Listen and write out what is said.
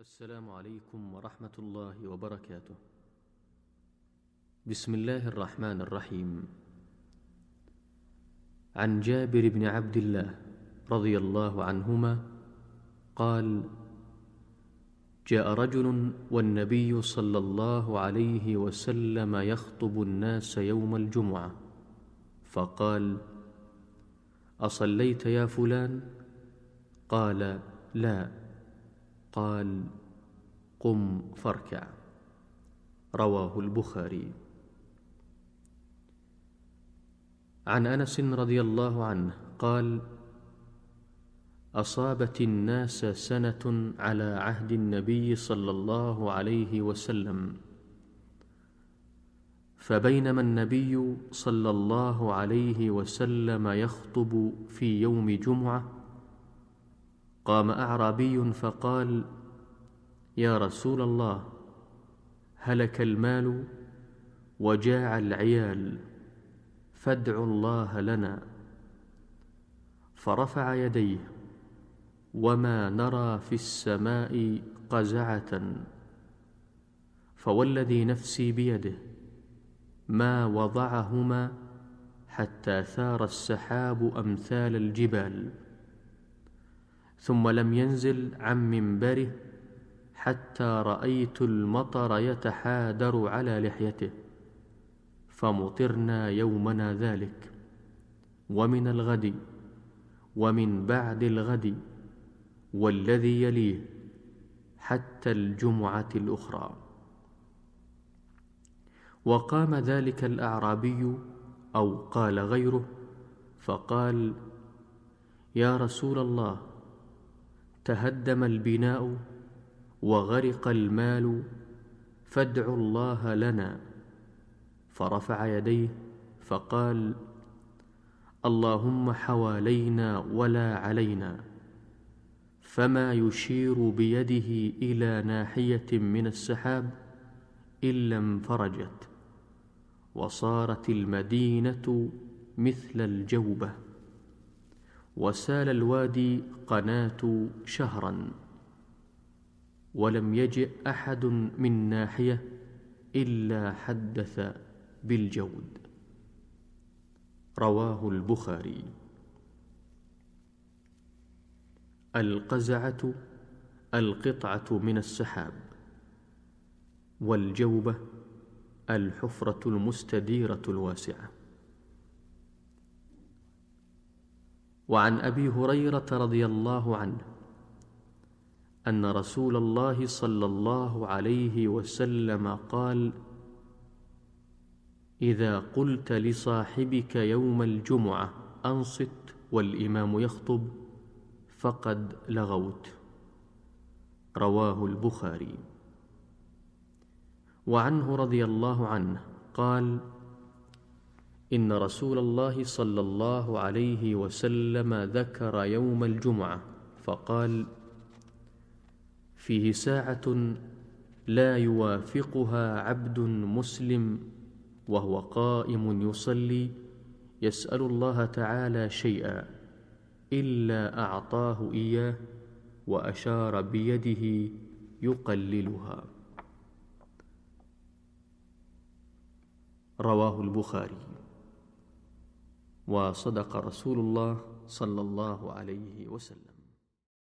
السلام عليكم ورحمة الله وبركاته. بسم الله الرحمن الرحيم. عن جابر بن عبد الله رضي الله عنهما قال: جاء رجل والنبي صلى الله عليه وسلم يخطب الناس يوم الجمعة، فقال: أصليت يا فلان؟ قال: لا. قال: قم فاركع. رواه البخاري. عن أنس رضي الله عنه قال: أصابت الناس سنة على عهد النبي صلى الله عليه وسلم، فبينما النبي صلى الله عليه وسلم يخطب في يوم جمعة، قام أعرابي فقال: يا رسول الله، هلك المال وجاع العيال، فادعوا الله لنا. فرفع يديه وما نرى في السماء قزعة، فوالذي نفسي بيده ما وضعهما حتى ثار السحاب أمثال الجبال، ثم لم ينزل عن منبره حتى رأيت المطر يتحادر على لحيته، فمطرنا يومنا ذلك ومن الغد ومن بعد الغد والذي يليه حتى الجمعة الأخرى. وقام ذلك الأعرابي أو قال غيره فقال: يا رسول الله، تهدم البناء وغرق المال، فادعوا الله لنا. فرفع يديه فقال: اللهم حوالينا ولا علينا. فما يشير بيده إلى ناحية من السحاب إلا انفرجت، وصارت المدينة مثل الجوبة، وسال الوادي قناة شهرا، ولم يجئ أحد من ناحية إلا حدث بالجود. رواه البخاري. القزعة القطعة من السحاب، والجوبة الحفرة المستديرة الواسعة. وعن أبي هريرة رضي الله عنه أن رسول الله صلى الله عليه وسلم قال: إذا قلت لصاحبك يوم الجمعة أنصت والإمام يخطب فقد لغوت. رواه البخاري. وعنه رضي الله عنه قال: إن رسول الله صلى الله عليه وسلم ذكر يوم الجمعة فقال: فيه ساعة لا يوافقها عبد مسلم وهو قائم يصلي يسأل الله تعالى شيئا إلا أعطاه إياه، وأشار بيده يقللها. رواه البخاري. وصدق رسول الله صلى الله عليه وسلم.